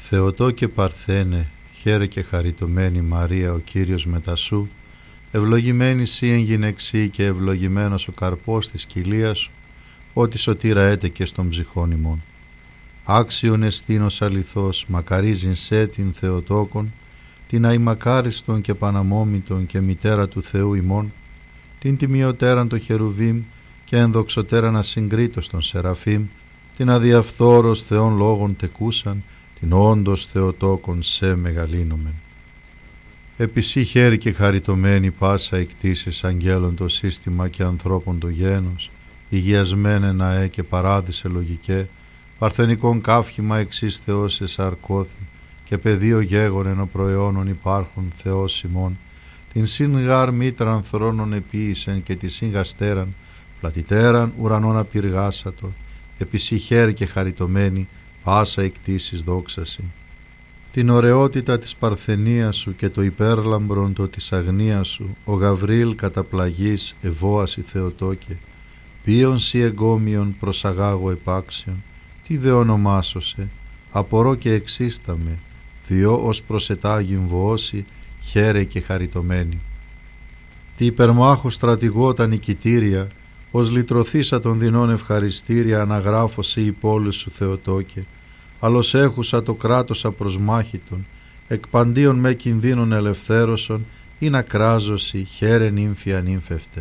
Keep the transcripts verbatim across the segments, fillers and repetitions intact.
Θεοτόκε Παρθένε, χαίρε και χαριτωμένη Μαρία ο Κύριος μετασού, ευλογημένη σύ εν γυναιξή και ευλογημένος ο καρπός της κοιλίας σου, ότι σωτήρα έτεκε στον ψυχών ημών. Άξιον εστίνος αληθώς, μακαρίζειν σε την Θεοτόκον, την αημακάριστον και παναμόμητον και μητέρα του Θεού ημών, την τιμιωτέραν το χερουβίμ και ενδοξωτέραν ασυγκρίτως των Σεραφείμ, την αδιαφθόρος Θεών λόγων τεκούσαν, την όντως Θεοτόκον σε μεγαλύνομεν. Επισύ χαίρη και χαριτωμένη πάσα εκτίσεις αγγέλων το σύστημα και ανθρώπων το γένος, υγιασμένε ναέ και παράδεισε λογικέ, παρθενικών καύχημα εξής Θεός εσαρκώθη, και πεδίο γέγον ενώ προαιώνων υπάρχουν Θεός ημών, την συν γάρ μήτραν θρόνων επίησεν και τη συν γαστέραν, πλατιτέραν ουρανών απειργάσατο, επισύ χαίρη και χαριτωμένη πάσα εκτίσεις δόξαση. Την ωραιότητα της παρθενίας σου και το υπέρλαμπρον το της αγνίας σου, ο Γαβρίλ καταπλαγής ευώαση Θεοτόκε, ποιον σι εγκόμιον προσαγάγω επάξιον, τι δε ονομάσωσε, απορώ και εξίσταμε, διό ως προσετάγιν βοώσει, χαίρε και χαριτωμένη. Τι υπερμάχου στρατηγό τα νικητήρια, ως λυτρωθήσα των δεινών ευχαριστήρια αναγράφωσε η πόλη σου Θεοτόκε, αλλος έχουσα το κράτος απροσμάχητον, εκ παντίον με κινδύνων ελευθέρωσον, ή να κράζωση χαίρε νύμφια νύμφευτε.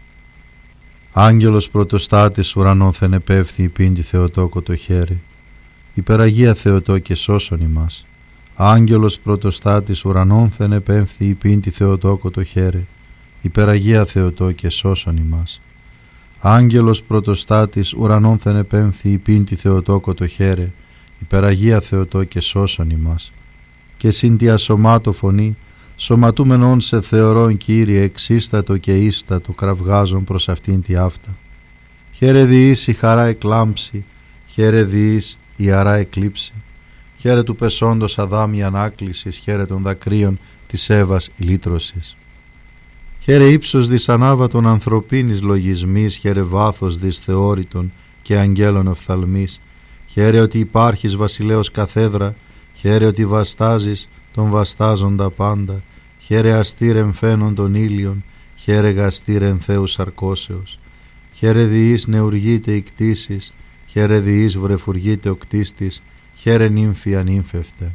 Άγγελος πρωτοστάτης ουρανόθεν επέφθη η πίντη Θεοτόκο το χέρι, υπεραγία Θεοτόκε σώσον ημάς. Άγγελος πρωτοστάτης ουρανόθεν επέφθη η πίντη Θεοτόκο το χέρι, υπεραγία Θεοτόκε σώσον ημάς. Άγγελος πρωτοστάτης ουρανόθεν επέμφθη η πίντη Θεοτόκο το χέρε, υπεραγία Θεοτόκε σώσον ημάς. Και συν τη ασωμάτω φωνή, σωματούμενον σε θεωρών Κύριε εξίστατο και ίστατο κραυγάζον προς αυτήν τη αυτά. Χαίρε διείς η χαρά εκλάμψη, χαίρε διείς η αρά εκλείψη, χαίρε του πεσόντος Αδάμ η ανάκλησης, χαίρε των δακρύων της Εύας η λύτρωσης. Χαίρε ύψος δις ανάβατον ανθρωπίνης λογισμής, χαίρε βάθος δις θεώρητον και αγγέλων οφθαλμής, χαίρε ότι υπάρχεις βασιλέως καθέδρα, χαίρε ότι βαστάζεις τον βαστάζοντα πάντα, χαίρε αστήρεν φαίνον των ήλιων, χαίρε γαστήρεν Θεού σαρκώσεως, χαίρε διείς νεουργείται η κτήσης, χαίρε διείς βρεφουργείται ο κτίστης, χαίρε νύμφη ανύμφευτε.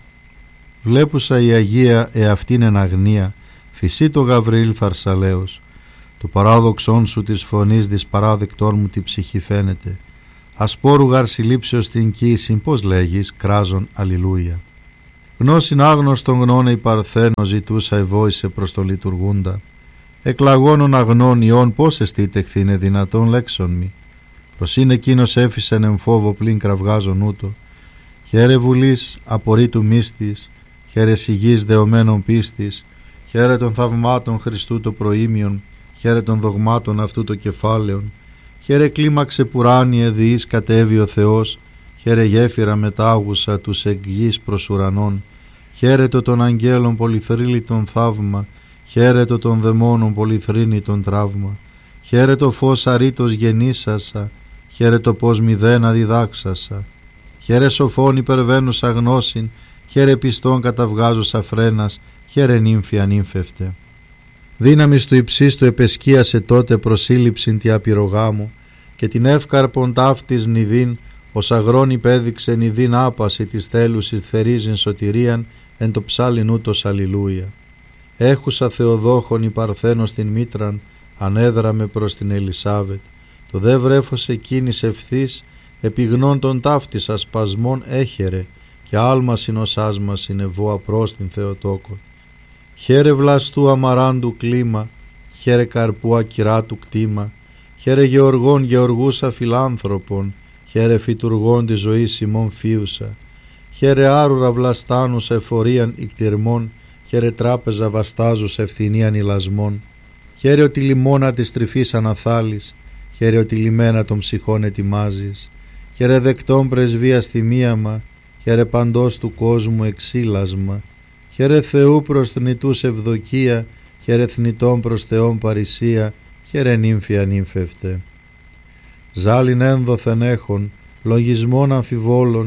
Βλέπουσα η Αγία εαυτήν εν αγνία, φυσί το Γαβριήλ θαρσαλέος, το παράδοξόν σου της φωνής δις παράδεκτόν μου τη ψυχή φαίνεται, ασπόρου γαρ συλλήψεως την κοίησιν πώς λέγεις κράζον αλληλούια. Γνώσιν άγνωστον γνώνε η Παρθένο ζητούσα ευόησε προς το λειτουργούντα, εκλαγώνων αγνών ιών πώς εστίτεχθήνε δυνατόν λέξον μη, προς είναι εκείνος έφυσεν εν φόβο πλην κραυγάζον ούτω, χαίρε βουλής απορρίτου μύστης, χαίρε σιγής δεωμένων πίστης, χαίρε των θαυμάτων Χριστού το προήμιον, χαίρε των δογμάτων αυτού το κεφάλαιον, χαίρε κλίμαξε πουράνιε διείς κατέβη ο Θεός, χαίρε γέφυρα μετάγουσα τους εκ γης προς ουρανών, χαίρετο των αγγέλων πολυθρύλιτον θαύμα, χαίρετο των δαιμόνων πολυθρύνητον τραύμα, χαίρετο φως αρήτως γεννήσασα, χαίρετο πως μηδένα διδάξασα, χαίρε σοφών υπερβαίνουσα γνώσιν, χαίρε πιστών καταβγάζουσα φρένας, χαίρε νύμφη ανύμφευτε. Δύναμις του υψίστου επεσκίασε τότε προσύλληψην τη απειρογάμου και την εύκαρπον ταύτης νηδίν ως αγρόν υπέδειξε νηδίν άπαση της θέλουσης θερίζειν σωτηρίαν εν το ψάλιν ούτως αλληλούια. Έχουσα Θεοδόχον η Παρθένος την μήτραν ανέδραμε προς την Ελισάβετ, το δε βρέφος εκείνης ευθύς επιγνών των ταύτης ασπασμών έχερε και άλμα συνοσάσμα συνεβόα προς την Θεοτόκον. Χαίρε βλαστού αμαράντου κλίμα, χαίρε καρπού ακυράτου κτήμα, χαίρε γεωργών γεωργούσα φιλάνθρωπων, χαίρε φυτουργών τη ζωή ημών φίουσα, χαίρε άρουρα βλαστάνουσα εφορίαν ικτυρμών, χαίρε τράπεζα βαστάζουσα ευθυνίαν ηλασμών, χαίρε ότι λιμώνα της τρυφής αναθάλεις, χαίρε ότι λιμένα των ψυχών ετοιμάζεις, χαίρε δεκτών πρεσβείας θυμίαμα, χαίρε παντός του κόσμου εξήλασμα, χαίρε Θεού προς θνητούς ευδοκία, χαίρε θνητών προς Θεόν παρησία, χαίρε νύμφη ανύμφευτε. Ζάλιν ένδοθεν έχων, λογισμών αμφιβόλων,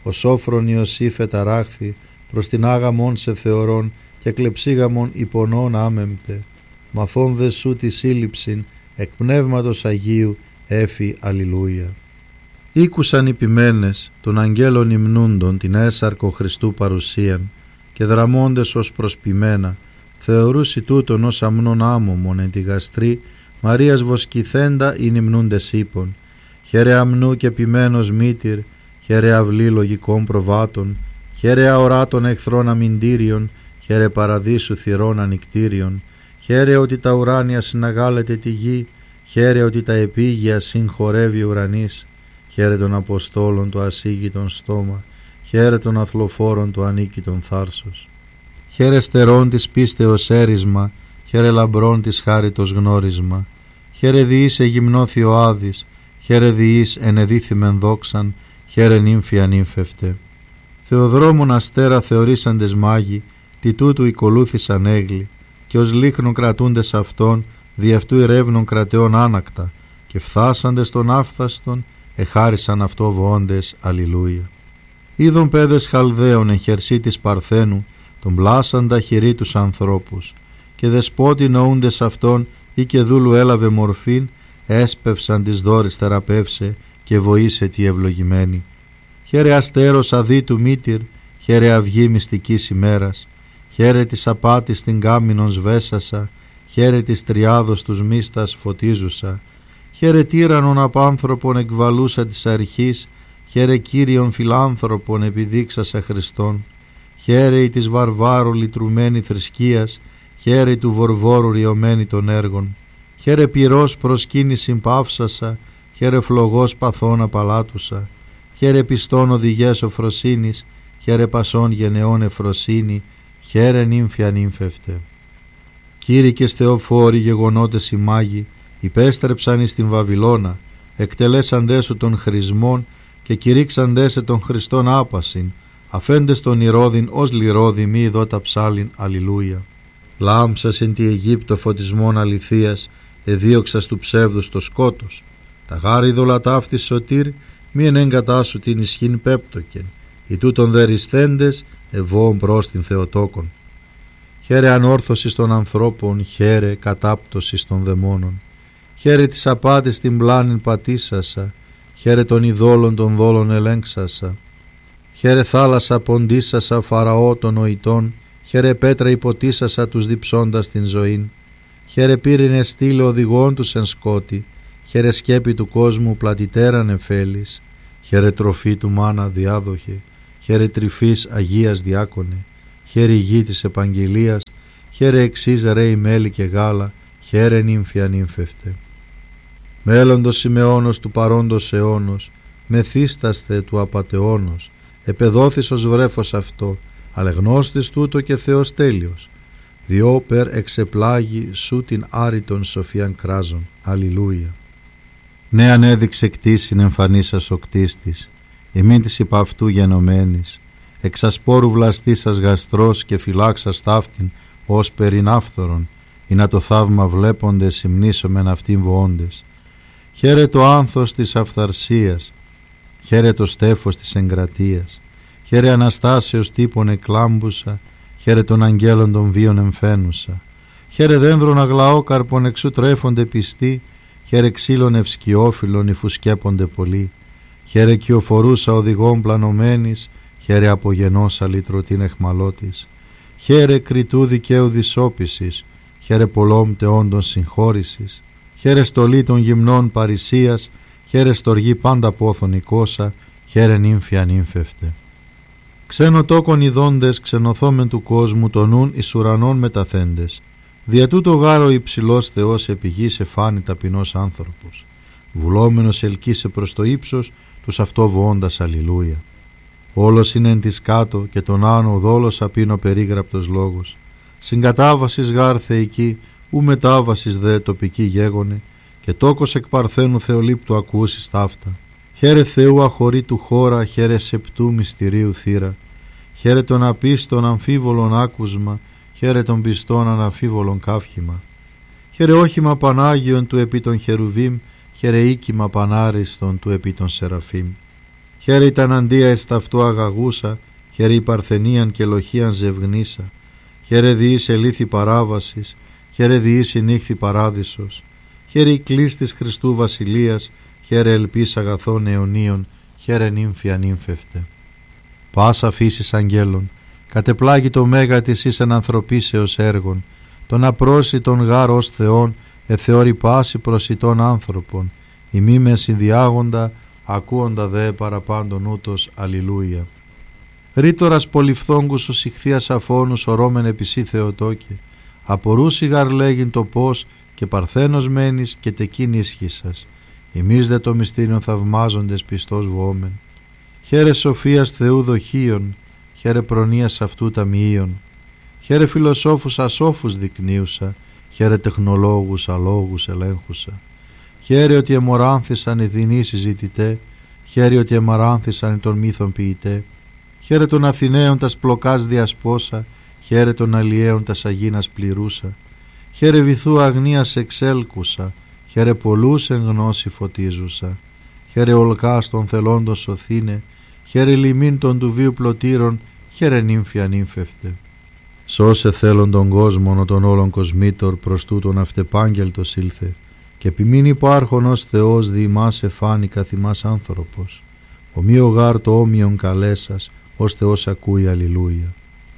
ο σόφρον Ιωσήφ εταράχθη, προς την άγαμον σε θεωρών και κλεψίγαμον υπονών άμεμπτε, μαθών δε σου τη σύλληψην, εκ πνεύματος Αγίου έφη αλληλούια. Ήκουσαν οι ποιμένες των αγγέλων υμνούντων την έσαρκο Χριστού παρουσίαν και δραμώντες ως προσποιμένα, θεωρούσι τούτον ως αμνών άμωμον εν τη γαστρή Μαρίας βοσκηθέντα ειν υμνούντες ύπων, χαίρε αμνού και ποιμένος μήτυρ, χαίρε αυλή λογικών προβάτων, χαίρε αοράτων εχθρών αμυντήριων, χαίρε παραδείσου θυρών ανικτήριων, χαίρε ότι τα ουράνια συναγάλεται τη γη, χαίρε ότι τα επίγεια συγχωρεύει ουρανής, χαίρε των Αποστόλων το ασίγητον στόμα, χαίρε των αθλοφόρων το ανίκητον θάρσος. Χαίρε στερών της πίστεως έρισμα, χαίρε λαμπρών της χάριτος γνώρισμα, χαίρε διείς εγυμνώθη ο Άδης, χαίρε διείς ενεδίθημεν δόξαν, χαίρε νύμφια νύμφευτε. Θεοδρόμων αστέρα θεωρήσαντες μάγοι, τι τούτου οικολούθησαν έγλοι, και ως λίχνον κρατούντες αυτών, δι' αυτού ερεύνων κρατεών άνακτα, και φθάσαντες των άφθαστον, εχάρισαν αυτό βοώντες αλληλούια. Είδων παιδες Χαλδαίων εν χερσί της Παρθένου, τον πλάσαντα χειρί τους ανθρώπους, και δεσπότη νοούντες αυτών, ή και δούλου έλαβε μορφήν, έσπευσαν της δόρης θεραπεύσε, και βοήσε τη ευλογημένη. Χαίρε αστέρος αδίτου μήτυρ, χαίρε αυγή μυστικής ημέρας, χαίρε της απάτης την κάμινον σβέσασα, χαίρε της τριάδος τους μίστας φωτίζουσα, χαίρε τύρανον απάνθρωπον εκβαλούσα της αρχής, χαίρε Κύριον φιλάνθρωπον επιδείξασα Χριστόν, χαίρε η της βαρβάρου λυτρουμένη θρησκείας, χαίρε του βορβόρου ριωμένη των έργων, χαίρε πυρός προσκύνησιν παύσασα, χαίρε φλογός παθών απαλάτουσα, χαίρε πιστών οδηγές οφροσύνης, χαίρε πασών γενεών εφροσύνη, χαίρε νύμφια νύμφευτε. Κήρυκες Θεοφόροι γεγονότες οι μάγοι, υπέστρεψαν εις την Βαβυλώνα, εκτελέσαντέ σου των χρησμών και κηρύξαντέ σε των Χριστών άπασιν, αφέντες τον Ηρώδην ως λιρόδη μη ειδώτα ψάλιν αλληλούια. Λάμψας εν τη Αιγύπτο φωτισμών αληθείας, εδίωξας του ψεύδους το σκότος. Τα γάρι δολατάφτης σωτήρ, μη εν εγκατάσου την ισχύν πέπτοκεν, οι τούτων δερισθέντες ευώων προς την Θεοτόκον. Χαίρε ανόρθωσης των ανθρώπων, χαίρε κατάπτωσης των δαιμόνων. Χαίρε της απάτης την πλάνην πατήσασα, χαίρε των ειδόλων των δόλων ελέγξασα. Χαίρε θάλασσα ποντίσασα Φαραώ των νοητών, χαίρε πέτρα υποτίσασα τους διψώντας την ζωήν. Χαίρε πύρινε στήλε οδηγών τους εν σκότη, χαίρε σκέπη του κόσμου πλατιτέραν εφέλης, χαίρε τροφή του μάνα διάδοχε, χαίρε τρυφής Αγίας διάκονε, χαίρε γη της επαγγελίας, χαίρε εξής ρέι μέλι και γάλα, χαίρε νύμφια νύμφευτε. Μέλλοντος Σιμεώνος του παρόντος αιώνος, μεθύσταστε του απατεώνος, επεδόθης ως βρέφος αυτό, αλλά γνώστης τούτο και Θεός τέλειος. Διόπερ εξεπλάγει σου την άρρητον σοφίαν κράζον. Αλληλούια. Ναι ανέδειξε κτήσιν εμφανίσας ο κτίστης, ημίν της υπ' αυτού γενομένης, εξασπόρου βλαστήσας γαστρός και φυλάξας ταύτην ως περινάφθορον, ή να το θαύμα βλέποντες υμνήσομεν αυτήν βοώντες. Χαίρε το άνθος της αυθαρσίας, χαίρε το στέφος της εγκρατείας, χαίρε Αναστάσεως τύπων εκλάμπουσα, χαίρε των αγγέλων των βίων εμφαίνουσα, χαίρε δένδρων αγλαόκαρπων εξού τρέφονται πιστοί, χαίρε ξύλων ευσκιόφυλλων υφουσκέπονται πολλοί, χαίρε κυοφορούσα οδηγών πλανωμένης, χαίρε απογενός αλήτρωτην εχμαλώτης, χαίρε κριτού δικαίου δυσόπισης, χαίρε πολλών τεόντων συγχώρησης, χαίρε στολή των γυμνών παρησίας, χαίρε στοργή πάντα πόθον οικόσα, χαίρε νύμφια νύμφευτε. Ξένο τόκον ειδώντες ξενοθόμεν του κόσμου των νουν εις ουρανών μεταθέντες, δια τούτο γάρο υψηλός Θεός επί γης εφάνει ταπεινός άνθρωπος, βουλόμενος ελκύσε προς το ύψος τους αυτό βοώντας αλληλούια. Όλος είναι εν της κάτω και τον άνω δόλος απίνω περίγραπτος λόγος, συγκατάβασης γάρ θεϊκή, ου μετάβασης δε τοπική γέγονε, και τόκος εκ παρθένου Θεολύπτου ακούσεις ταύτα. Χαίρε Θεού αχωρή του χώρα, χαίρε σεπτού μυστηρίου θύρα, χαίρε των απίστων αμφίβολων άκουσμα, χαίρε των πιστών αναμφίβολων καύχημα. Χαίρε όχημα Πανάγιον του επί των Χερουβίμ, χαίρε οίκημα Πανάριστον του επί των Σεραφείμ. χαίρε ήταν αντία εις ταυτό αγαγούσα, χαίρε η παρθενίαν και λοχίαν ζευγνήσα, χαίρε διή σε λύθη παράβασης, χαίρε διή συνύχθη παράδεισος, χαίρε η κλής της Χριστού βασιλείας, χαίρε ελπίς αγαθών αιωνίων, χαίρε νύμφια νύμφευτε. Πάσα φύσης αγγέλων, κατεπλάγει το μέγα της εις εν ανθρωπίσεως έργων, τον απρόσιτον γάρ ως Θεόν, εθεώρη πάση προσιτών άνθρωπων, ημί με συνδιάγοντα, ακούοντα δε παραπάντων ούτως, αλληλούια. Ρήτορας πολυφθόγκους ο συχθίας αφώνους ορώμεν επισή Θεοτόκε, απορούσι γαρ λέγειν το πώς και παρθένος μένεις και τεκείν ίσχυσας, ημείς δε το μυστήριον θαυμάζοντες πιστός βόμεν. Χαίρε σοφίας Θεού δοχείων, χαίρε προνοίας αυτού ταμιείων, χαίρε φιλοσόφους ασόφους δεικνύουσα, χαίρε τεχνολόγους αλόγους ελέγχουσα. Χαίρε ότι εμοράνθησαν οι δεινοί συζητητέ, χαίρε ότι εμαράνθησαν οι των μύθων ποιητέ, χαίρε των Αθηναίων τας πλοκάς διασπόσα, χαίρε των Αλλιέων τας αγίνας πληρούσα, χαίρε βυθού αγνίας εξέλκουσα, χαίρε πολλούς εν γνώση φωτίζουσα, χαίρε ολκάς των θελώντων σωθήνε, χαίρε λιμήν των του βίου πλωτήρων, χαίρε νύμφια νύμφευτε. Σώσε θέλον τον κόσμον των όλων κοσμήτωρ, προς τούτον αυτεπάγγελτος ήλθε, και επιμείνει υπάρχον ως Θεός διημάς εφάνει καθημάς άνθρωπος. Ομοίο γάρ το όμοιον καλέσας, ως Θεός ακούει αλληλούια.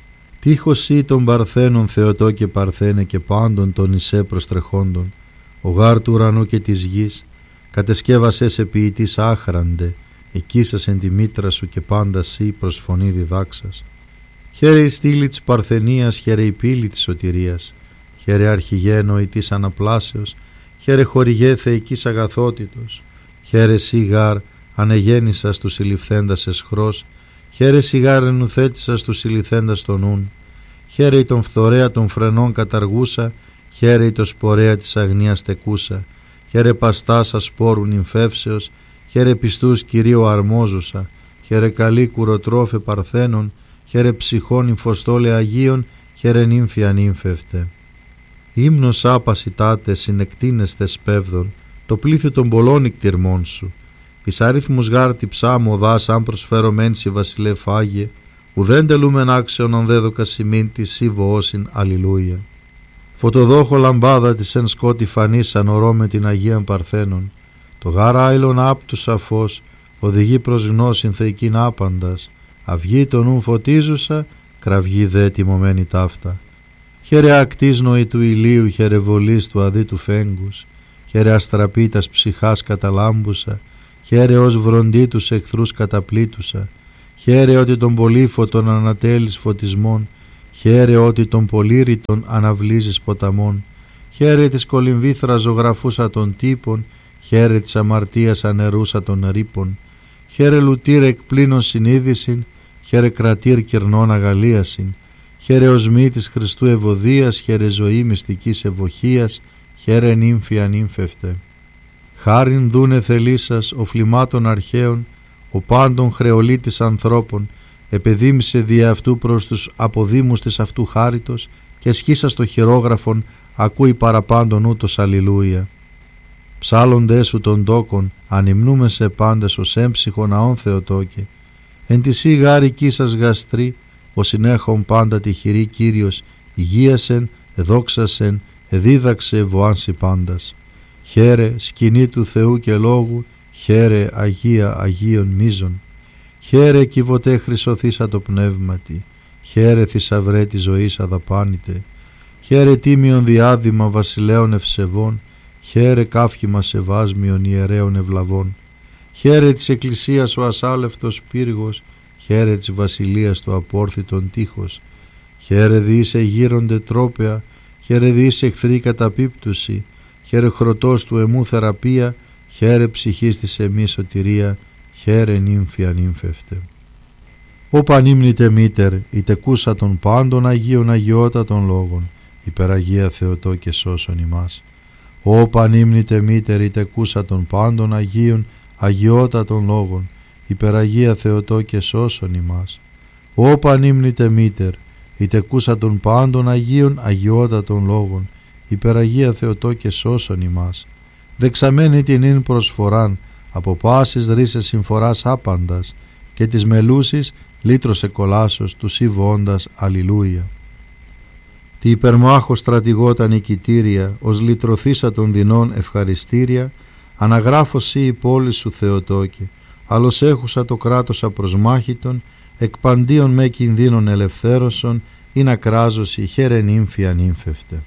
Τείχος ή των παρθένων Θεοτό και παρθένε και πάντων των Ισέ προστρεχόντων, ο γάρ του ουρανού και της γης, κατεσκεύασέ σε ποιητής άχραντε, εκείσας εν τη μήτρα σου και πάντα σύ προς φωνή διδάξας. Χαίρε η στήλη της παρθενίας, χαίρε η πύλη της σωτηρίας, χαίρε αρχηγένο η της αναπλάσεως, χαίρε χορηγέ θεϊκής αγαθότητος, χαίρε σιγάρ ανεγέννησας του συλληφθέντας εσχρός, χαίρε σιγάρ ενουθέτησας του συλληφθέντας τον ούν, χαίρε η τον φθορέα των φρενών καταργούσα, χαίρε η το σπορέα της αγνίας τεκούσα, χαίρε παστάς ασπόρουν νυμφεύσεως, χαίρε πιστούς Κυρίου αρμόζουσα, χαίρε καλή κουροτρόφε παρθένων, χαίρε ψυχών νυμφοστόλε Αγίων, χαίρε νύμφια νύμφευτε. Ύμνος άπασιτάτε συνεκτίνεστε σπέβδων, το πλήθη των πολλών ικτυρμών σου. Εις αριθμούς γάρτη ψάμω δάς αν προσφέρωμένσι βασιλεύ Άγιε, ουδέν τελούμεν άξιον ον δέδοκα σημείν τη σύβο όσιν αλληλούια. Φωτοδόχο λαμπάδα της εν σκότη φανής ανορώ με την Αγίαν Παρθένων, το γάρα άειλον άπτου σαφώς, οδηγεί προς γνώσιν θεϊκήν άπαντας, αυγή τον ούν φωτίζουσα, κραυγή δε τιμωμένη ταύτα. Χαίρε ακτής νοή του ηλίου, χαίρε βολής του αδύ του φέγγους, χαίρε αστραπήτας ψυχάς καταλάμπουσα, χαίρε ως βροντί τους εχθρούς καταπλήτουσα, χαίρε ότι τον πολύφωτον ανατέλεις φωτισμών, χαίρε ότι τον πολύρητον αναβλύζεις ποταμών, χαίρε της κολυμβήθρας ζωγραφούσα των τύπων, χαίρε της αμαρτίας ανερούσα των ρήπων, χαίρε λουτήρ εκπλήνων συνείδησιν, χαίρε κρατήρ κυρνών αγαλίασιν, χαίρε οσμή της Χριστού ευωδίας, χαίρε ζωή μυστικής ευοχίας, χαίρε νύμφια νύμφευτε. Χάριν δούνε θελήσας ο φλιμάτων αρχαίων, ο πάντων χρεολίτης ανθρώπων, επεδίμησε δια αυτού προς τους αποδήμους της αυτού χάριτος και σχίσας το χειρόγραφον ακούει παραπάντων ούτως αλληλούια. Ψάλλοντές σου των τόκων, ανυμνούμε σε πάντες ως έμψυχον αόν Θεοτόκε. Εν τη σύ γάρικη σας γαστρή, ο συνέχον πάντα τη χειρή Κύριος, υγείασεν, εδόξασεν, εδίδαξε βοάνσι πάντας. Χαίρε σκηνή του Θεού και λόγου, χαίρε Αγία Αγίων μίζων. Χαίρε κυβωτέ χρυσωθήσα το πνεύματι, χαίρε θησαυρέ τη ζωής αδαπάνητε. Χαίρε τίμιον διάδημα βασιλέων ευσεβών, χαίρε καύχημα σεβάσμιον ιερέων ευλαβών. Χαίρε της εκκλησίας ο ασάλευτος πύργος, χαίρε της βασιλείας το απόρθητον τείχος. Χαίρε διήσε γύρονται τρόπαια, χαίρε διήσε εχθρή καταπίπτουση, χαίρε χρωτός του εμού θεραπεία, χαίρε ψυχής της εμή σωτηρία, χαίρε νύμφια νύμφευτε. Ω πανύμνητε μήτερ, η τεκούσα των πάντων Αγίων αγιότατων λόγων, υπεραγία Θεοτό και σώσον ημάς. Ω πανύμνητε μήτερ, η τεκούσα των πάντων Αγίων αγιότατων λόγων, υπεραγία Θεοτό και σώσον ημάς. Ω πανύμνητε μήτερ, η τεκούσα των πάντων Αγίων αγιότατων λόγων, υπεραγία Θεοτό και σώσον ημάς. Δεξαμένη την ίν προσφοράν, από πάσης ρίσες συμφοράς άπαντας, και της μελούσης λύτρωσε κολάσος του σύβοντας αλληλούια. Τι υπερμάχος στρατηγότα νικητήρια, ως λυτρωθήσα των δεινών ευχαριστήρια, αναγράφωσι η πόλη σου Θεοτόκε, άλλος έχουσα το κράτος απροσμάχητον, εκ παντίον με κινδύνων ελευθέρωσον, ή να κράζωσι χαίρε νύμφη ανύμφευτε.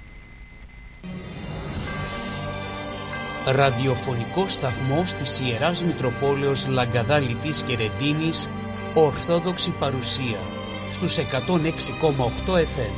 Ραδιοφωνικό σταθμός της Ιεράς Μητροπόλεως Λαγκαδά Λιτής και Ρεντίνης, Ορθόδοξη παρουσία, στους εκατόν έξι κόμμα οκτώ εφ εμ.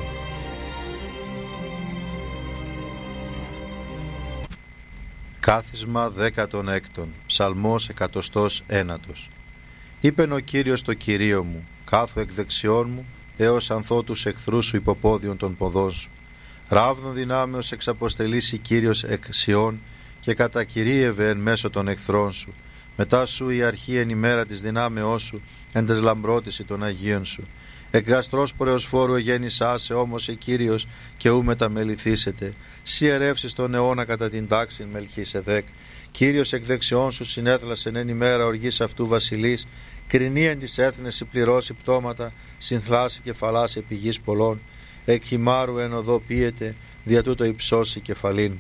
Κάθισμα δέκατον έκτον, Ψαλμός εκατοστός ένατος. Είπεν ο Κύριος το Κυρίο μου, κάθου εκ δεξιών μου, έως ανθώ τους εχθρούς σου υποπόδιον των ποδών σου. Ράβδον δυνάμεως εξαποστελήσει Κύριος εκ Σιών, και κατακυρίευε εν μέσω των εχθρών σου. Μετά σου η αρχή εν ημέρα της δυνάμεώς σου, εν τες λαμπρότηση των Αγίων σου. Εκ γαστρός πορεοσφόρου εγέννησάσε όμως ο Κύριος, και ου μεταμεληθήσετε. Σι ερεύσεις τον αιώνα κατά την τάξην Μελχισεδέκ. Κύριος εκ δεξιών σου συνέθλασεν εν ημέρα οργής αυτού βασιλής, κρινή εν της έθνες συμπληρώσει πτώματα, συνθλάσει κεφαλάς επί γης πολλών. Εκ χυμάρου εν οδό πίεται, δια τούτο υψώσει κεφαλήν.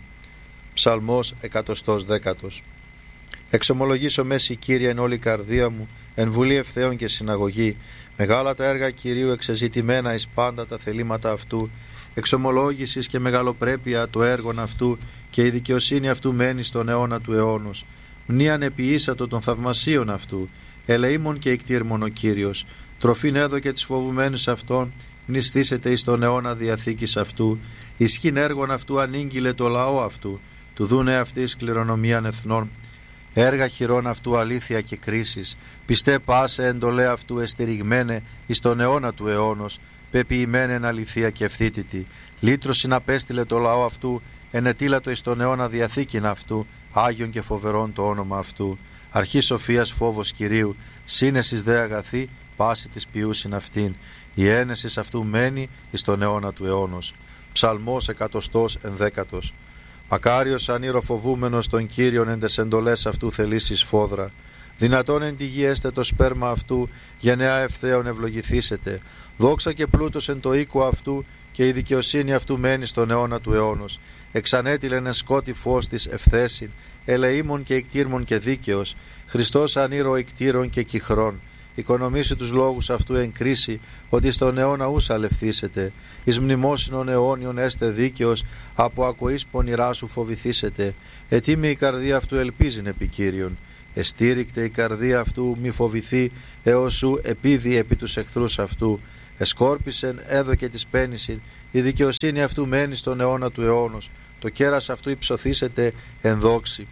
Ψαλμός εκατοστός δέκατος. Εξομολογήσω μέση Κύριε εν όλη καρδία μου, εν βουλή ευθέων και συναγωγή. Μεγάλα τα έργα Κυρίου εξεζητημένα εις πάντα τα θελήματα αυτού. Εξομολόγησης και μεγαλοπρέπεια το έργον αυτού, και η δικαιοσύνη αυτού μένει στον αιώνα του αιώνος. Μνήαν επιήσατο των θαυμασίων αυτού, ελεήμων και εκτήρμων ο Κύριος. Τροφήν έδωκε τις φοβουμένους αυτών, νηστήσετε εις τον αιώνα διαθήκης αυτού. Ισχύν έργων αυτού ανήγγειλε το λαό αυτού, του δούνε αυτής κληρονομίαν εθνών. Έργα χειρών αυτού αλήθεια και κρίσης, πιστέ πάσε εντολέ αυτού εστηριγμένε εις τον αιώνα του αιώνος, πεποιημένε εν αληθεία και ευθύτητη. Λύτρωσιν απέστειλε το λαό αυτού, ενετήλατο εις τον αιώνα διαθήκην αυτού, Άγιον και φοβερόν το όνομα αυτού. Αρχή σοφίας φόβος Κυρίου, σύνεσης δε αγαθή, πάση της ποιούσιν αυτήν. Η ένεσης αυτού μένει εις τον αιώνα του αιώνος. Ψαλμός εκατοστός ενδέκατος. Μακάριος ανήροφοβούμενος των Κύριων εν τες εντολές αυτού θελήσεις φόδρα. Δυνατόν εν τη γη έστε το σπέρμα αυτού, γενεά ευθέων ευλογηθήσετε. Δόξα και πλούτος εν το οίκο αυτού, και η δικαιοσύνη αυτού μένει στον αιώνα του αιώνος. Εξανέτειλεν εν σκότη φως της ευθέσιν, ελεήμων και εκτήρμων και δίκαιος. Χριστός ανήρο εκτήρων και κυχρών. Οικονομήσει τους λόγους αυτού εν κρίση, ότι στον αιώνα ούς αλευθήσετε. Εις μνημόσυνον αιώνιον έστε δίκαιος, από ακοής πονηρά σου φοβηθήσετε. Ετοίμη η καρδία αυτού ελπίζειν επί Κύριον. Εστήρικτε η καρδία αυτού μη φοβηθεί, έως σου επίδει επί τους εχθρούς αυτού. Εσκόρπισεν έδωκε της πένησιν, η δικαιοσύνη αυτού μένει στον αιώνα του αιώνος. Το κέρας αυτού υψωθήσετε εν δόξη.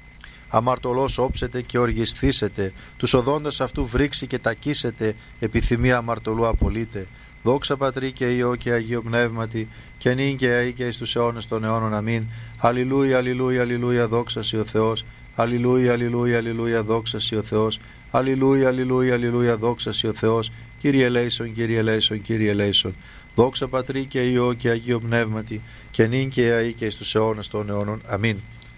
Αμαρτωλός όψετε και οργισθήσετε, τους οδόντες αυτού βρήξει και τακίσετε, επιθυμία αμαρτωλού απολύτε. Δόξα Πατρί και Υιό και Αγίο Πνεύματι, και νυν και αεί και εις τους αιώνες των αιώνων. Αμήν. Αλληλούια, αλληλούια, αλληλούια, δόξα σοι ο Θεός. Αλληλούια, αλληλούια, αλληλούια, δόξα σοι ο Θεός. Αλληλούια, αλληλούια, αλληλούια, δόξα σοι ο Θεός. Κύριε ελέησον, Κύριε ελέησον, Κύριε ελέησον. Δόξα Πατρί και Υιό και Αγίο Πνεύματι, και νυν και αεί και εις τους αιώνες των αιώνων. Αμήν.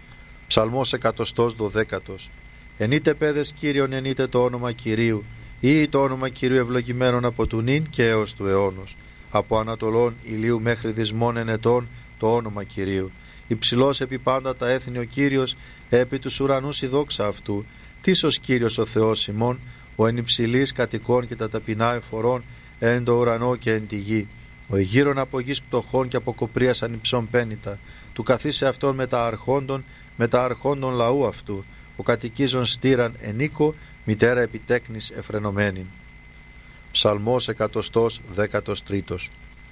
Ψαλμός εκατοστός δωδέκατος. Ενείτε παιδες Κύριον, ενείτε το όνομα Κυρίου, ή το όνομα Κυρίου ευλογημένον από του νυν και έως του αιώνος. Από ανατολών ηλίου μέχρι δυσμών ενετών το όνομα Κυρίου. Υψηλός επί πάντα τα έθνη ο Κύριος, επί τους ουρανούς η δόξα αυτού. Τίσος Κύριος ο Θεός ημών, ο εν υψηλής κατοικών και τα ταπεινά εφορών, εν το ουρανό και εν τη γη. Ο εγείρον από γης πτωχών και από κοπρίας ανυψών πένητα, του καθίσε αυτόν με τα αρχόντων, με τα αρχόντων λαού αυτού, ο κατοικίζων στήραν εν οίκο, μητέρα επιτέκνης εφρενωμένη. Ψαλμός εκατοστός δέκατος τρίτος.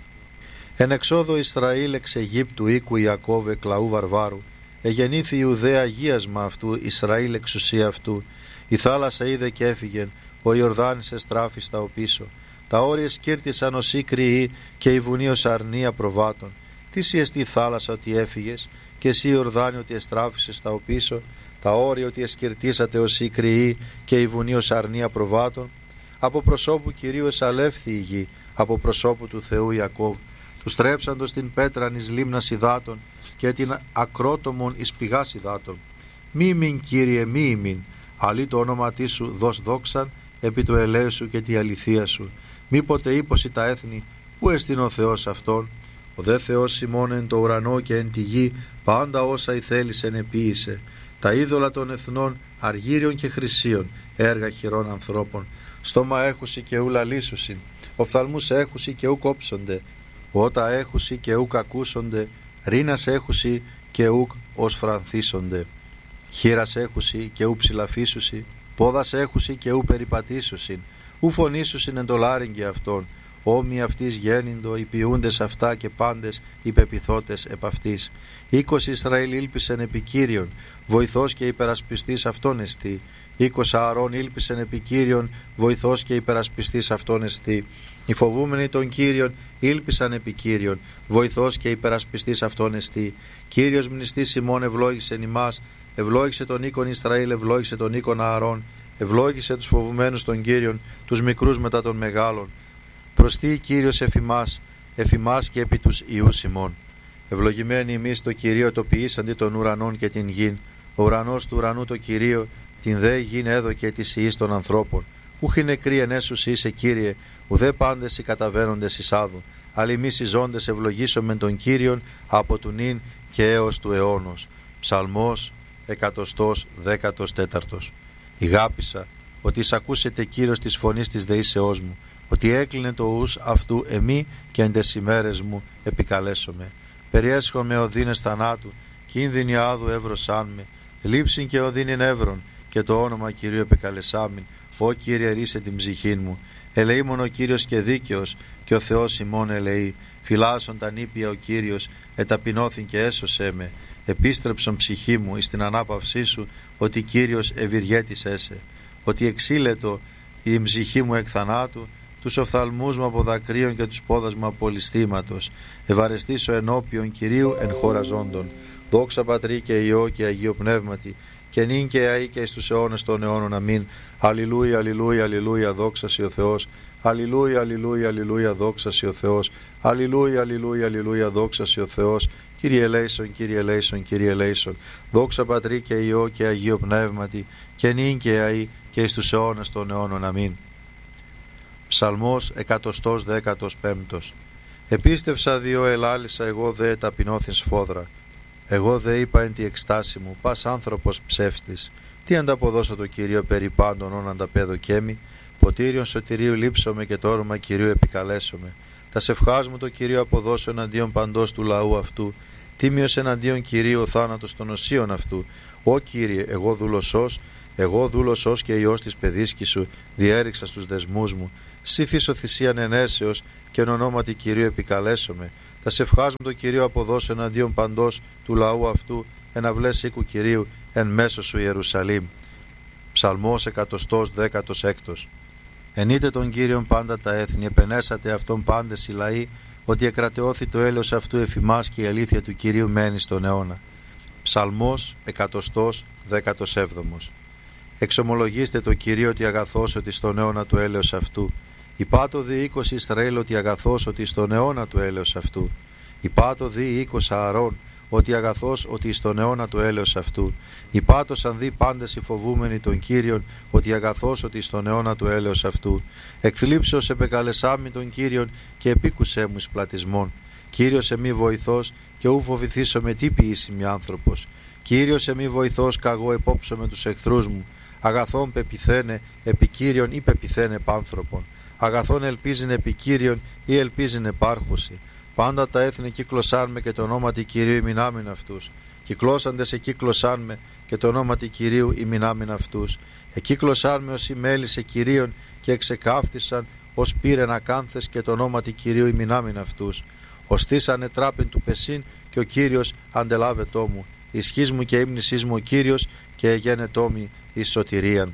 Εν εξόδο Ισραήλ εξ Αιγύπτου οίκου Ιακώβ εκ λαού βαρβάρου, εγεννήθη Ιουδαία αγίασμα αυτού, Ισραήλ εξουσία αυτού. Η θάλασσα είδε και έφυγεν, ο Ιορδάνης εστράφη στα οπίσω. Τα όρια σκύρτησαν ως ίκριοι και η βουνή ως αρνία προβάτων. Τι σι εστί θάλασσα ότι έφυγες, και εσύ Ιορδάνη ότι εστράφησες στα οπίσω. Τα όρια ότι εσκυρτήσατε ως ίκριοι και η βουνή ως αρνία προβάτων. Από προσώπου Κυρίου εσαλεύθη η γη, από προσώπου του Θεού Ιακώβ. Τους τρέψαντος την πέτραν εις λίμνας υδάτων και την ακρότομον εις πηγάς υδάτων. Μη μην, Κύριε, μη ημίν, αλλή το όνοματί σου δώσ' δόξαν, επί το ελέου σου και τη αληθεία σου. Μήποτε ύποσι τα έθνη, πού εστιν ο Θεός αυτόν? Ο δε Θεός ημών εν το ουρανό και εν τη γη, πάντα όσα η θέλησεν επίησε. Τα είδωλα των εθνών, αργύριων και χρυσίων, έργα χειρών ανθρώπων. Στόμα έχουσι και ου λαλήσουσιν, οφθαλμούς έχουσι και ου κόψονται, ότα έχουσι και ου ακούσονται, ρήνας έχουσι και ου ως φρανθίσονται. Χείρας έχουσι και ου ψηλαφίσουσι, πόδας έχουσι και ου περιπατήσουσιν, ου φωνήσουσιν εν το λάρυγγι αυτών. Όμοι αυτής γέννηντο, οι ποιούντες αυτά και πάντες οι πεπιθώτες επ' αυτής. Οίκος Ισραήλ ήλπισεν επί Κύριον, βοηθός και υπερασπιστής αυτόν εστί. Οίκος Ααρών ήλπισεν επί Κύριον, βοηθός και υπερασπιστής αυτόν εστί. Οι φοβούμενοι των Κύριων ήλπισαν επί Κύριον, βοηθός και υπερασπιστής αυτόν εστί. Κύριος μνηστής ημών ευλόγησεν ημάς, ευλόγησε τον οίκον Ισραήλ, ευλόγησε τον οίκον Ααρών, ευλόγησε τους φοβουμένους των Κύριων, τους μικρούς μετά των μεγάλων. Προστεί Κύριος εφημάς, εφημάς και επί τους ιούς ημών. Ευλογημένοι εμείς το Κυρίο το ποιήσαντι των ουρανών και την γην. Ο ουρανός του ουρανού το Κυρίο, την δε γην έδωκε της ιής των ανθρώπων. Ούχι νεκροί ενέσους είσαι, Κύριε, ουδέ πάντες οι καταβαίνοντες εις άδου. Αλλά εμείς οι ζώντες ευλογήσομεν τον Κύριον από του νυν και έως του αιώνος. Ψαλμός εκατοστός δέκατος τέταρτος. Ηγάπησα ότι εισακούσετε Κύριος της φωνής της δεήσεώς μου, ότι έκλεινε το ους αυτού εμεί και εν τες ημέρες μου επικαλέσομαι. Περιέσχον με οδύνες θανάτου, κίνδυνοι άδου εύρωσάν με, λείψην και οδύνην εύρων, και το όνομα Κυρίου επικαλεσάμην. Ω Κύριε, ρίσε την ψυχήν μου. Ελεήμον ο Κύριος και δίκαιος, και ο Θεός ημών ελεεί. Φυλάσσον τα νήπια ο Κύριος, εταπεινώθην και έσωσέ με. Επίστρεψον ψυχή μου εις την ανάπαυσή σου, ότι Κύριος ευηργέτης έσαι. Ότι εξήλετο η ψυχή μου εκ θανάτου, τους οφθαλμούς μου από δακρύων και τους πόδας μου από ληστήματος. Ευαρεστήσω ενώπιον Κυρίου εν χώρα ζώντων. Δόξα Πατρί και Υιό και Αγίο Πνεύματι, και νυν και αεί και εις τους αιώνες των αιώνων. Αμήν. Αλληλούια, αλληλούια, αλληλούια, δόξα σοι ο Θεός. Αλληλούια, αλληλούια, αλληλούια, δόξα σοι ο Θεός. Αλληλούια, αλληλούια, αλληλούια, δόξα σοι ο Θεός. Κύριε ελέησον, Κύριε ελέησον, Κύριε ελέησον. Δόξα Πατρί και Υιό και Αγίο Πνεύματι, και νυν και αεί και εις τους αιώνες των αιώνων. Αμήν. Ψαλμός εκατοστός δέκατος πέμπτος. Επίστευσα διό ελάλησα, εγώ δε ταπεινώθην σφόδρα. Εγώ δε είπα εν τη εκστάση μου, πας άνθρωπος ψεύστης. Τι ανταποδώσω το Κυρίο περί πάντων όν ανταπέδω κέμι. Ποτήριον σωτηρίου λείψομαι και το όνομα Κυρίου επικαλέσομαι. Τα σευχάς μου το Κυρίο αποδώσω εναντίον παντός του λαού αυτού. Τίμιος εναντίον Κυρίου ο θάνατος των οσίων αυτού. Ω Κύριε, εγώ δούλωσός, εγώ δούλωσός και Υιός της παιδίσκης σου, διέριξα στους δεσμούς μου. Συθήσω θυσίαν ενέσεως και εν ονόματι Κυρίου επικαλέσομαι. Τα σευχάς μου το Κυρίο αποδώσω εναντίον παντός του λαού αυτού, εν αυλές οίκου Κυρίου, εν μέσω σου Ιερουσαλήμ. Ψαλμός εκατοστός δέκατος έκτος. Ενείτε τον Κύριον πάντα τα έθνη, επενέσατε αυτόν πάντες οι λαοί, ότι εκρατεώθη το έλεος αυτού εφημάς και η αλήθεια του Κυρίου μένει στον αιώνα. Ψαλμός εκατοστός δέκατος έβδομος. Εξομολογήστε το Κυρίο ότι αγαθός ότι στον αιώνα του έλεος αυτού. Υπάτω δι οίκος Ισραήλ ότι αγαθός ότι στον αιώνα του έλεος αυτού. Υπάτω δι οίκος Ααρών ότι αγαθός ότι στον αιώνα του έλεος αυτού. Υπάτωσαν δι πάντες οι φοβούμενοι των Κύριων ότι αγαθός ότι στον αιώνα του έλεος αυτού. Εκθλίψεως επεκαλεσάμι τον Κύριον και επίκουσέ μου εις πλατισμόν. Κύριος εμεί βοηθός και ου φοβηθήσω με τι ποιήσιμη άνθρωπος. Κύριος εμεί βοηθός καγώ επόψω με τους εχθρούς μου. Αγαθόν πεπιθένε επί Κύριον ή πεπιθένε πάνθρωπον. Αγαθόν ελπίζειν επί Κύριον ή ελπίζειν επάρχουση. Πάντα τα έθνη κύκλωσάν με και το ονόματι Κυρίου ημινάμιν αυτούς. Κυκλώσαντες εκύκλωσάν με και το ονόματι Κυρίου ημινάμιν αυτούς. Εκύκλωσάν με ως ημέλησε Κυρίων και εξεκάφθησαν ως πήρεν ακάνθες και το ονόματι Κυρίου ημινάμιν αυτούς. Οστήσανε τράπεν του πεσίν και ο Κύριος αντελάβετό μου. Ισχύς μου και ύμνησής μου ο Κύριος και εγένετό μη εις σωτηρίαν.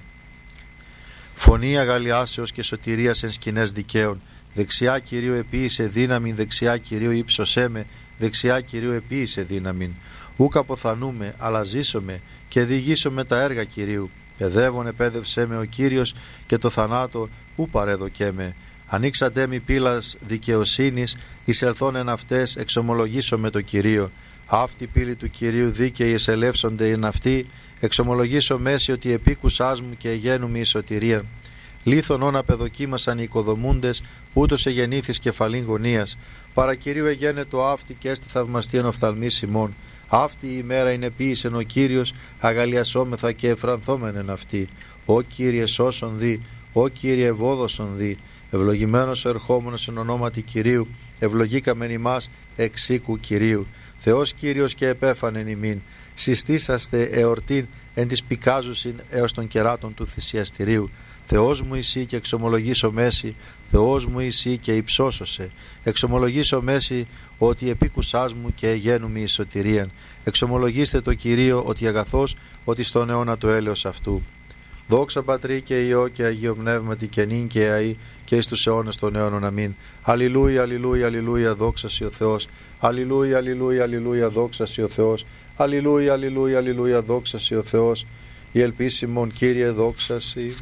Φωνή αγαλιάσεως και σωτηρίας εν σκηνές δικαίων. Δεξιά Κυρίου επίησε δύναμην, δεξιά Κυρίου ύψωσέ με, δεξιά Κυρίου επίησε δύναμην. Ούκ αποθανούμε, αλλά ζήσομαι και διηγήσομαι τα έργα Κυρίου. Παιδεύον επέδευσέ με ο Κύριος και το θανάτο ου παρέδοκέ με. Ανοίξατε μη πύλας δικαιοσύνης, εισελθόν εν αυτές εξομολογήσω με το Κυρίο. Αυτή πύλη του Κυρίου δίκαιοι εσελεύσονται εν αυτή, Εξομολογήσω μέση ότι επίκουσάς μου και εγένου η σωτηρία. Λίθον όν απεδοκίμασαν οι οικοδομούντες, ούτως εγεννήθης κεφαλήν γωνίας. Παρακυρίου εγένετο αύτη και έστι θαυμαστίαν οφθαλμής ημών. Αυτή η ημέρα είναι ποιησεν ο Κύριος, αγαλιασόμεθα και εφρανθόμενεν αυτή. Ω Κύριε σώσον δι, ω Κύριε ευόδοσον δι. Ευλογημένος ο ερχόμενος εν ονόματι Κυρίου, ευλογήκαμεν ημάς εξ οίκου Κυρίου. Θεός Κύριος και επέφανεν ημίν. Συστήσαστε εορτήν εν της πικάζουσιν έως των κεράτων του θυσιαστηρίου. Θεός μου εσύ και εξομολογήσω μέση, Θεός μου εσύ και υψώσωσε. Εξομολογήσω μέση ότι επίκουσάς μου και εγένου η σωτηρίαν. Εξομολογήστε το Κυρίο ότι αγαθός, ότι στον αιώνα το έλεος αυτού. Δόξα Πατρί και Υιό και Αγίο Πνεύματι και νυν και αεί και εις τους αιώνας των αιώνων. Αμήν. Αλληλούια, αλληλούια, αλληλούια, δόξα σοι ο Θεός. Αλληλούια, αλληλούια, αλληλούια, δόξα σοι ο Θεός. Αλληλούια, αλληλούια, αλληλούια, δόξα σοι ο Θεός. Η ελπίσιμον Κύριε δόξα σοι.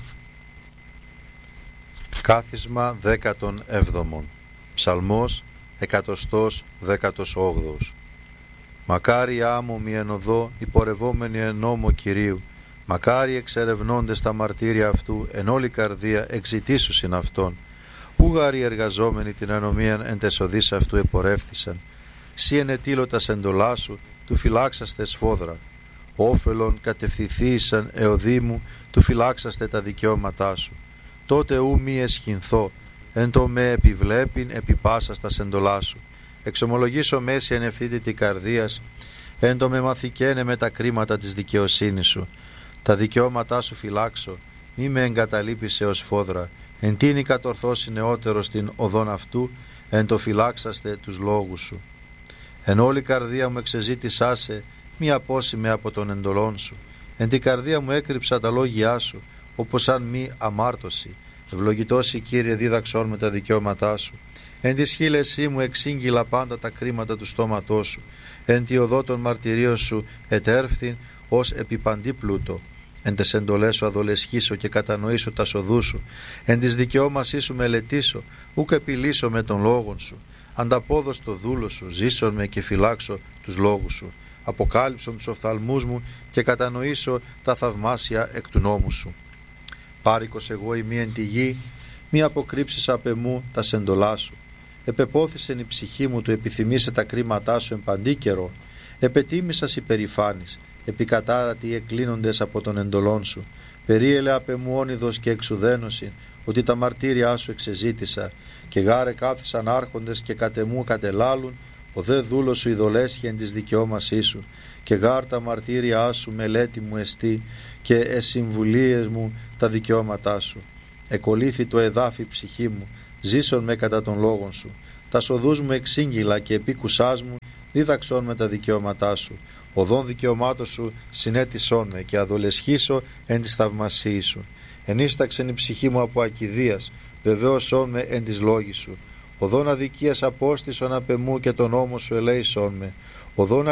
Κάθισμα δέκατον έβδομον. Ψαλμός εκατοστός δέκατος όγδοος. Μακάρι άμμομοι εν οδό, υπορευόμενοι εν νόμο Κυρίου. Μακάρι εξερευνώντες τα μαρτύρια αυτού, εν όλη καρδία εξητήσουσιν αυτόν. Ούγαροι εργαζόμενοι την ανομίαν εν τεσοδείς αυτού επορεύθησαν. Σύ ενετήλωτας εντολά σου, του φυλάξαστε σφόδρα. Όφελον κατευθυνθήσαν εωδήμου, του φυλάξαστε τα δικαιώματά σου. Τότε ου μη εσχυνθώ, εν το με επιβλέπειν επί πάσας τα σεντολά σου. Εξομολογήσω μέση εν ευθύτητη καρδίας, εν το με μαθηκένε με τα κρίματα της δικαιοσύνης σου. Τα δικαιώματά σου φυλάξω, μη με εγκαταλείπεις έως φόδρα. Εν τίνη κατορθώσει νεότερος την οδόν αυτού, εν το φυλάξαστε τους λόγους σου. Εν όλη καρδία μου εξεζήτησάσε, μη απόσημε από τον εντολών σου. Εν την καρδία μου έκρυψα τα λόγια σου, όπως αν μη αμάρτωση. Ευλογητός η Κύριε δίδαξόν με τα δικαιώματά σου. Εν τη χείλεσή μου εξήγηλα πάντα τα κρίματα του στόματός σου. Εν τη οδό των μαρτυρίων σου ετέρφθην ως επιπαντή πλούτο. Εν τες εντολές σου αδολεσχήσω και κατανοήσω τα σοδού σου. Εν της δικαιώμασή σου μελετήσω, ούκ επιλύσω με των λόγων σου. Ανταπόδος το δούλο σου, ζήσον με και φυλάξω τους λόγους σου. Αποκάλυψον τους οφθαλμούς μου και κατανοήσω τα θαυμάσια εκ του νόμου σου. Πάρικος εγώ ημί εν τη γη, μη αποκρύψεις απ' εμού τα σεντολά σου. Επεπόθησεν η ψυχή μου του επιθυμήσε τα κρίματά σου εν παντή καιρό. Επετίμησας υπερηφάνης, επικατάρατοι εκκλίνοντες από τον εντολών σου. Περίελε απ' εμού όνειδος και εξουδένωση, ότι τα μαρτύρια σου εξεζήτησα. Και γάρε κάθισαν άρχοντες και κατ' εμού κατελάλουν, ο δε δούλος σου ειδολέσχει εν της δικαιώμασή σου. Και γάρ τα μαρτύρια σου μελέτη μου εστί, και εσυμβουλίες μου τα δικαιώματά σου. Εκολύθη το εδάφι ψυχή μου, ζήσον με κατά των λόγων σου. Τα σοδούς μου εξήγηλα και επίκουσάς μου, δίδαξόν με τα δικαιώματά σου. Οδόν δικαιωμάτων σου συνέτησόν με και αδολεσχήσω εν της θαυμασίης σου. Ενίσταξεν η ψυχή μου από ακηδίας, βεβαίωσόν με εν της λόγης σου. Οδόν αδικίας απόστησον απ' εμού και τον νόμο σου ελέησόν με. Οδόν